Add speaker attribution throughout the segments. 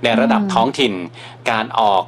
Speaker 1: ในระดับท้องถิ่นการออก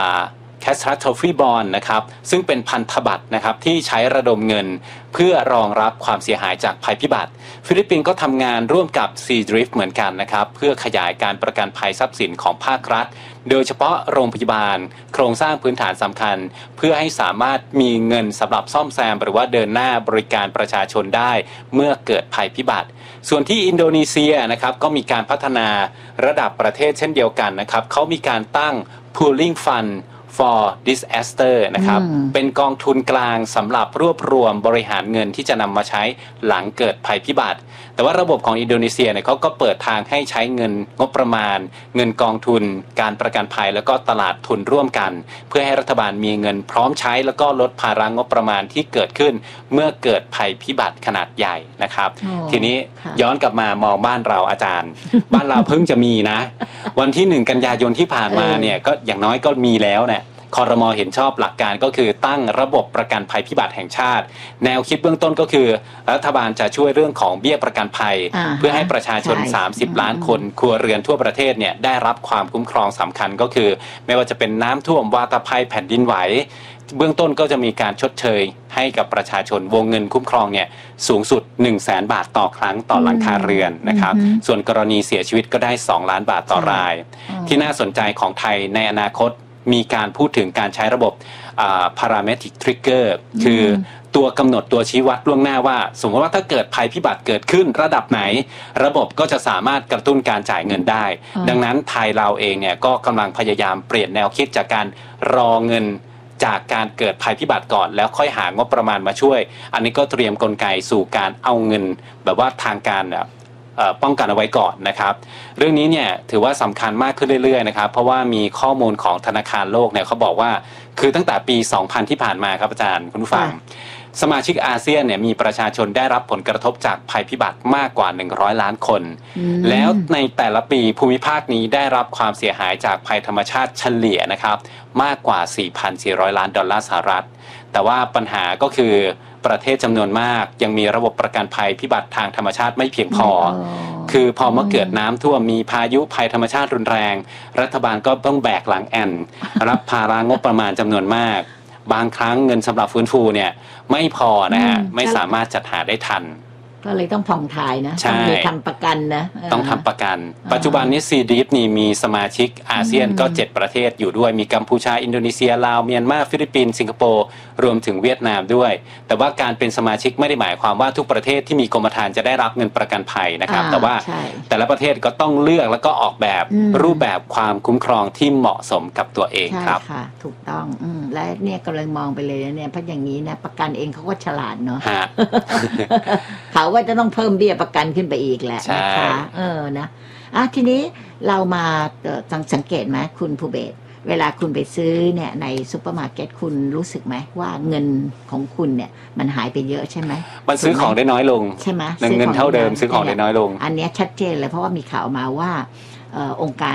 Speaker 1: catastrophe bond นะครับซึ่งเป็นพันธบัตรนะครับที่ใช้ระดมเงินเพื่อรองรับความเสียหายจากภัยพิบัติฟิลิปปินส์ก็ทำงานร่วมกับ Seadrift เหมือนกันนะครับเพื่อขยายการประกันภัยทรัพย์สินของภาครัฐโดยเฉพาะโรงพยาบาลโครงสร้างพื้นฐานสำคัญเพื่อให้สามารถมีเงินสำหรับซ่อมแซมหรือว่าเดินหน้าบริการประชาชนได้เมื่อเกิดภัยพิบัติส่วนที่อินโดนีเซียนะครับก็มีการพัฒนาระดับประเทศเช่นเดียวกันนะครับเขามีการตั้ง pooling fund for disaster นะครับเป็นกองทุนกลางสำหรับรวบรวมบริหารเงินที่จะนำมาใช้หลังเกิดภัยพิบัติแต่ว่าระบบของอินโดนีเซียเนี่ยเขาก็เปิดทางให้ใช้เงินงบประมาณเงินกองทุนการประกันภัยแล้วก็ตลาดทุนร่วมกันเพื่อให้รัฐบาลมีเงินพร้อมใช้แล้วก็ลดภาระงบประมาณที่เกิดขึ้นเมื่อเกิดภัยพิบัติขนาดใหญ่นะครับทีนี้ย้อนกลับมามองบ้านเราอาจารย์ บ้านเราเพิ่งจะมีนะวันที่1 กันยายนที่ผ่านมาเนี่ยก็อย่างน้อยก็มีแล้วเนี่ยครม.เห็นชอบหลักการก็คือตั้งระบบประกันภัยพิบัติแห่งชาติแนวคิดเบื้องต้นก็คือรัฐบาลจะช่วยเรื่องของเบี้ยประกันภัยเพื่อให้ประชาชน30 ล้านคนครัวเรือนทั่วประเทศเนี่ยได้รับความคุ้มครองสำคัญก็คือไม่ว่าจะเป็นน้ำท่วมวาตภัยแผ่นดินไหวเบื้องต้นก็จะมีการชดเชยให้กับประชาชนวงเงินคุ้มครองเนี่ยสูงสุด 100,000 บาทต่อครั้งต่อหลังคาเรือนนะครับส่วนกรณีเสียชีวิตก็ได้2 ล้านบาทต่อรายที่น่าสนใจของไทยในอนาคตมีการพูดถึงการใช้ระบบ parametric trigger คือตัวกำหนดตัวชี้วัดล่วงหน้าว่าสมมติว่าถ้าเกิดภัยพิบัติเกิดขึ้นระดับไหนระบบก็จะสามารถกระตุ้นการจ่ายเงินได้ดังนั้นไทยเราเองเนี่ยก็กำลังพยายามเปลี่ยนแนวคิดจากการรอเงินจากการเกิดภัยพิบัติก่อนแล้วค่อยหางบประมาณมาช่วยอันนี้ก็เตรียมกลไกสู่การเอาเงินแบบว่าทางการป้องกันเอาไว้ก่อนนะครับเรื่องนี้เนี่ยถือว่าสำคัญมากขึ้นเรื่อยๆนะครับเพราะว่ามีข้อมูลของธนาคารโลกเนี่ยเขาบอกว่าคือตั้งแต่ปี 2000 ที่ผ่านมาครับอาจารย์คุณผู้ฟังสมาชิกอาเซียนเนี่ยมีประชาชนได้รับผลกระทบจากภัยพิบัติมากกว่า100 ล้านคนแล้วในแต่ละปีภูมิภาคนี้ได้รับความเสียหายจากภัยธรรมชาติเฉลี่ยนะครับมากกว่า 4,400 ล้านดอลลาร์สหรัฐแต่ว่าปัญหาก็คือประเทศจำนวนมากยังมีระบบประกันภัยพิบัติทางธรรมชาติไม่เพียงพอคือพอเมื่อเกิดน้ำท่วมมีพายุภัยธรรมชาติรุนแรงรัฐบาลก็ต้องแบกหลังแอนรับภาระงบประมาณจำนวนมากบางครั้งเงินสำหรับฟื้นฟูเนี่ยไม่พอนะฮะไม่สามารถจัดหาได้ทัน
Speaker 2: ก็เลยต้องผ่องถ่ายนะต้องมีทำประกันนะ
Speaker 1: ต้องทำประกันปัจจุบันนี้ซีดีฟนี่มีสมาชิกอาเซียนก็7 ประเทศอยู่ด้วยมีกัมพูชาอินโดนีเซียลาวเมียนมาฟิลิปปินส์สิงคโปร์รวมถึงเวียดนามด้วยแต่ว่าการเป็นสมาชิกไม่ได้หมายความว่าทุกประเทศที่มีกรมธรรม์จะได้รับเงินประกันภัยนะครับแต่ว่าแต่ละประเทศก็ต้องเลือกแล้วก็ออกแบบรูปแบบความคุ้มครองที่เหมาะสมกับตัวเองครับ
Speaker 2: ใช่ค่ะถูกต้องและเนี่ยกำลังมองไปเลยเนี่ยเพราะอย่างนี้นะประกันเองเขาก็ฉลาดเนาะเขาว่าจะต้องเพิ่มเบี้ยประกันขึ้นไปอีกแหละนะคะนะทีนี้เรามาสังเกตไหมคุณภูเบศเวลาคุณไปซื้อเนี่ยในซุปเปอร์มาร์เก็ตคุณรู้สึกไหมว่าเงินของคุณเนี่ยมันหายไปเยอะใช่ไหม
Speaker 1: มันซื้อของได้น้อยลง
Speaker 2: ใช่ไหม
Speaker 1: เงินเท่าเดิมซื้อของได้น้อยลง
Speaker 2: อันนี้ชัดเจนเลยเพราะว่ามีข่าวมาว่าองค์การ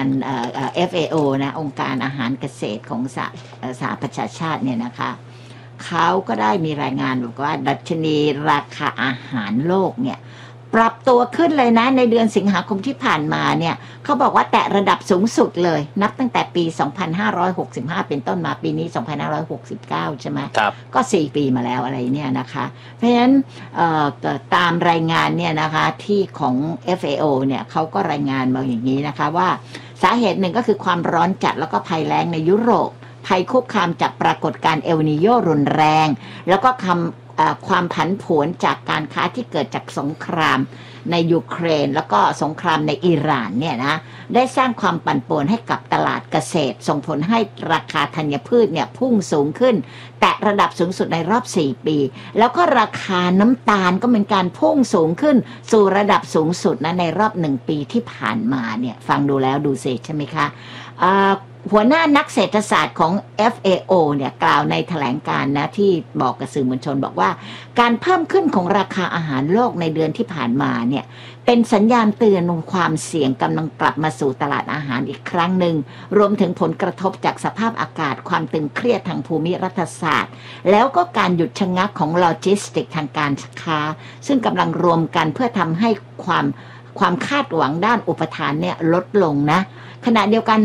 Speaker 2: FAO นะองค์การอาหารเกษตรของสหประชาชาติเนี่ยนะคะเขาก็ได้มีรายงานบอกว่าดัชนีราคาอาหารโลกเนี่ยปรับตัวขึ้นเลยนะในเดือนสิงหาคมที่ผ่านมาเนี่ยเขาบอกว่าแตะระดับสูงสุดเลยนับตั้งแต่ปี 2565 เป็นต้นมาปีนี้ 2569 ใช่ไหม
Speaker 1: ครับ
Speaker 2: ก็4 ปีมาแล้วอะไรเนี่ยนะคะเพราะฉะนั้นตามรายงานเนี่ยนะคะที่ของ FAO เนี่ยเขาก็รายงานมาอย่างนี้นะคะว่าสาเหตุหนึ่งก็คือความร้อนจัดแล้วก็ภัยแล้งในยุโรปภัยคุกคามจากปรากฏการณ์เอลนีโญรุนแรงแล้วก็ความผันผวนจากการค้าที่เกิดจากสงครามในยูเครนแล้วก็สงครามในอิหร่านเนี่ยนะได้สร้างความปั่นป่วนให้กับตลาดเกษตรส่งผลให้ราคาธัญพืชเนี่ยพุ่งสูงขึ้นแตะระดับสูงสุดในรอบ4 ปีแล้วก็ราคาน้ำตาลก็เป็นการพุ่งสูงขึ้นสู่ระดับสูงสุดนะในรอบ1 ปีที่ผ่านมาเนี่ยฟังดูแล้วดูสิใช่ไหมคะหัวหน้านักเศรษฐศาสตร์ของ FAO เนี่ยกล่าวในแถลงการณ์นะที่บอกกับสื่อมวลชนบอกว่าการเพิ่มขึ้นของราคาอาหารโลกในเดือนที่ผ่านมาเนี่ยเป็นสัญญาณเตือนความเสี่ยงกำลังกลับมาสู่ตลาดอาหารอีกครั้งหนึ่งรวมถึงผลกระทบจากสภาพอากาศความตึงเครียดทางภูมิรัฐศาสตร์แล้วก็การหยุดชะงักของโลจิสติกทางการค้าซึ่งกำลังรวมกันเพื่อทำให้ความคาดหวังด้านอุปทานเนี่ยลดลงนะขณะเดียวกัน